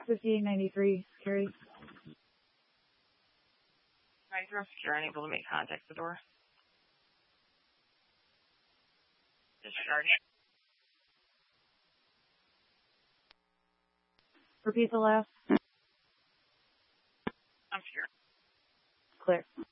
5893, security. 90 secure, unable to make contact with the door. Disregarding. Repeat the last. I'm secure. Clear.